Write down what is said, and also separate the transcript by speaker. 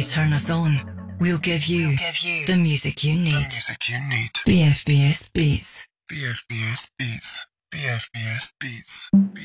Speaker 1: turn us on, we'll give you the music you need. BFBS Beats.
Speaker 2: BFBS Beats. BFBS Beats.